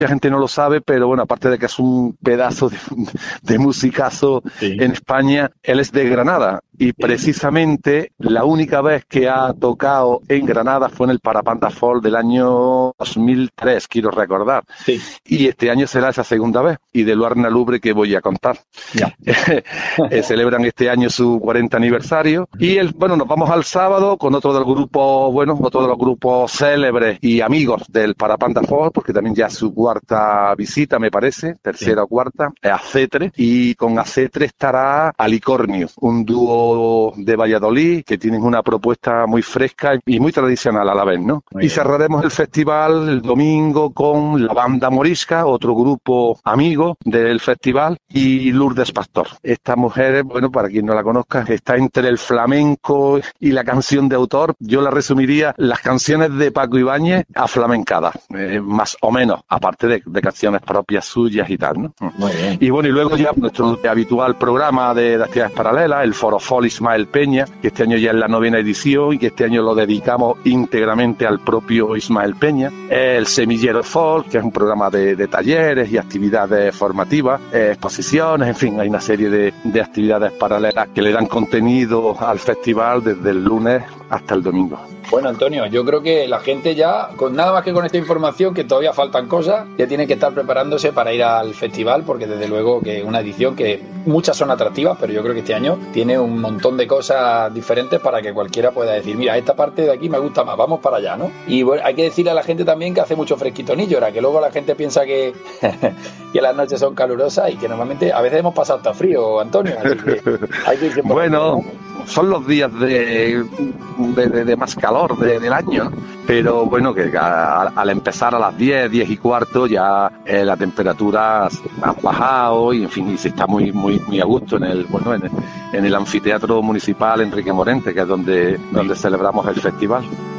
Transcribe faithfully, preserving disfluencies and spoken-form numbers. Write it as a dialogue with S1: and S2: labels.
S1: Mucha gente no lo sabe, pero bueno, aparte de que es un pedazo de, de musicazo sí. en España, él es de Granada y precisamente la única vez que ha tocado en Granada fue en el Parapanda Folk del año dos mil tres, quiero recordar. Sí. Y este año será esa segunda vez y de Luarna Lubre que voy a contar. Ya. eh, celebran este año su cuarenta aniversario y el, bueno, nos vamos al sábado con otro del grupo, bueno, otro de los grupos célebres y amigos del Parapanda Folk, porque también ya es su cuarta visita, me parece, tercera sí. o cuarta, es Acetre, y con Acetre estará Alicornio, un dúo de Valladolid que tienen una propuesta muy fresca y muy tradicional a la vez, ¿no? Muy y bien. Cerraremos el festival el domingo con la Banda Morisca, otro grupo amigo del festival, y Lourdes Pastor. Esta mujer, bueno, para quien no la conozca, está entre el flamenco y la canción de autor. Yo la resumiría las canciones de Paco Ibáñez aflamencadas, eh, más o menos, aparte de, de canciones propias suyas y tal, ¿no? Muy bien. Y bueno, y luego ya nuestro habitual programa de, de actividades paralelas, el Foro Folk Ismael Peña, que este año ya es la novena edición y que este año lo dedicamos íntegramente al propio Ismael Peña. El Semillero Folk, que es un programa de, de talleres y actividades formativas, eh, exposiciones, en fin, hay una serie de, de actividades paralelas que le dan contenido al festival desde el lunes hasta el domingo.
S2: Bueno, Antonio, yo creo que la gente ya, con nada más que con esta información, que todavía faltan cosas, ya tiene que estar preparándose para ir al festival, porque desde luego que es una edición que muchas son atractivas, pero yo creo que este año tiene un montón de cosas diferentes para que cualquiera pueda decir, mira, esta parte de aquí me gusta más, vamos para allá, ¿no? Y bueno, hay que decirle a la gente también que hace mucho fresquito en Illora, que luego la gente piensa que, que las noches son calurosas y que normalmente a veces hemos pasado hasta frío, Antonio. Así que hay que ir
S1: bueno, aquí, ¿no? Son los días de, de, de, de más calor de, del año, ¿no? Pero bueno, que a, al empezar a las diez, diez y cuarto ya eh, la temperatura ha bajado y en fin, y se está muy muy muy a gusto en el bueno en el, en el anfiteatro municipal Enrique Morente, que es donde, donde celebramos el festival.